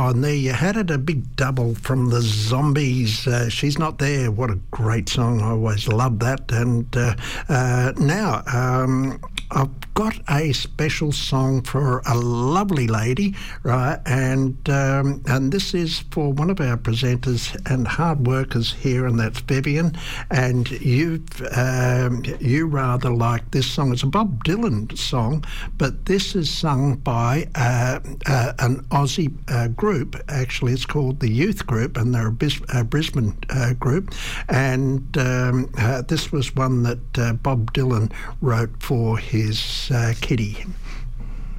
Oh, and there you had it, a big double from the Zombies. She's Not There. What a great song. I always loved that. And now I've got a special song for a lovely lady, right? And this is for one of our presenters and hard workers here, and that's Vivian. And you rather like this song. It's a Bob Dylan song, but this is sung by an Aussie group. Actually, it's called the Youth Group, and they're a Brisbane group. And this was one that Bob Dylan wrote for his kitty.